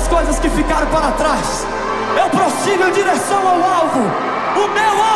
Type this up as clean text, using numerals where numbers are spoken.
coisas que ficaram para trás. Eu prossigo em direção ao alvo. O meu